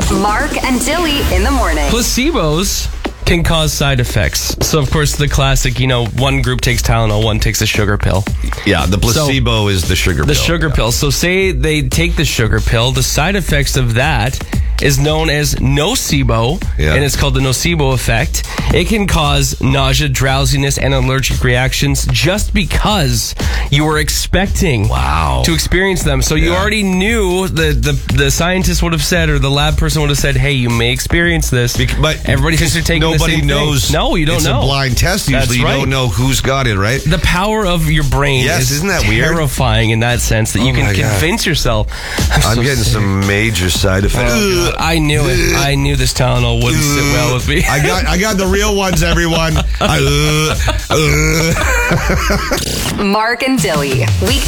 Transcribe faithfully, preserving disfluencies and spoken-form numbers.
Mark and Dilly in the morning. Placebos can cause side effects. So, of course, the classic, you know, one group takes Tylenol, one takes a sugar pill. Yeah, the placebo so, is the sugar pill. The sugar yeah. pill. So, say they take the sugar pill, the side effects of that is known as nocebo, yeah. and it's called the nocebo effect. It can cause nausea, drowsiness, and allergic reactions just because you were expecting wow. to experience them. So you yeah. already knew, the, the, the scientist would have said, or the lab person would have said, hey, you may experience this. Bec- but everybody thinks they're taking nobody the same knows. thing. No, you don't it's know. It's a blind test. Usually That's you right. don't know who's got it, right? The power of your brain yes, is isn't that weird? terrifying in that sense that oh you can God. convince yourself. I'm, I'm so getting sick. some major side effects. Oh, I knew it. I knew this Tylenol wouldn't sit well with me. I got I got the real ones, everyone. I, uh, uh. Mark and Dilly. Week